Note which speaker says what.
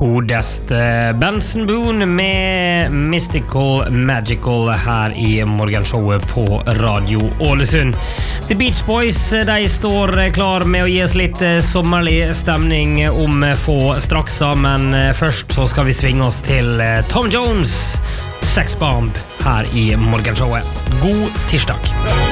Speaker 1: Godeste Benson Boone med Mystical Magical her I morgenshowet på Radio Ålesund. The Beach Boys, de står klar med å gi oss litt sommerlig stemning om få straks, men først så skal vi svinge oss til Tom Jones, Sex Bomb her I morgenshowet. God tirsdag!